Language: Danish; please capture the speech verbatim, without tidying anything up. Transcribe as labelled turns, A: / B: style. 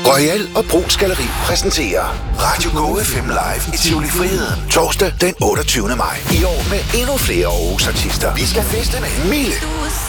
A: Royal og Brugs Galleri præsenterer Radio Go F M Live i Tivoli Friheden. Torsdag den otteogtyvende maj. I år med endnu flere Aarhus artister. Vi skal feste med Mille,